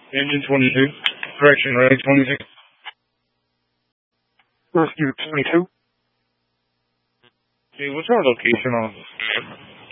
Engine 22. Correction, ready 26. Rescue 22. Okay, what's our location on this?